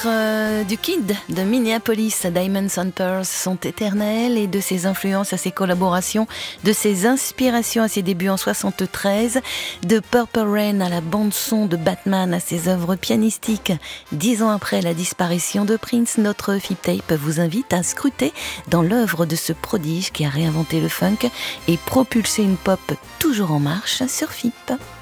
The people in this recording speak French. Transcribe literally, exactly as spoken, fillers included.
Euh, du Kid de Minneapolis, Diamonds and Pearls sont éternels, et de ses influences à ses collaborations, de ses inspirations à ses débuts en soixante-treize, de Purple Rain à la bande-son de Batman à ses œuvres pianistiques. Dix ans après la disparition de Prince, notre Fip Tape vous invite à scruter dans l'œuvre de ce prodige qui a réinventé le funk et propulsé une pop toujours en marche sur Fip.